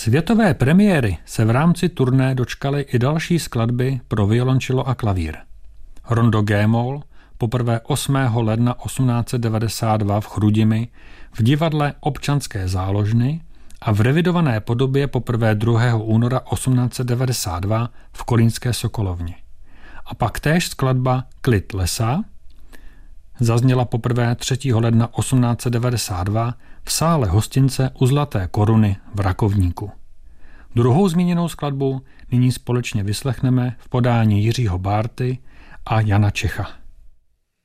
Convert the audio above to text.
Světové premiéry se v rámci turné dočkaly i další skladby pro violončelo a klavír. Rondo G-moll poprvé 8. ledna 1892 v Chrudimi v divadle Občanské záložny a v revidované podobě poprvé 2. února 1892 v Kolínské Sokolovně. A pak též skladba Klid lesa zazněla poprvé 3. ledna 1892 v sále hostince u Zlaté koruny v Rakovníku. Druhou zmíněnou skladbu nyní společně vyslechneme v podání Jiřího Bárty a Jana Čecha.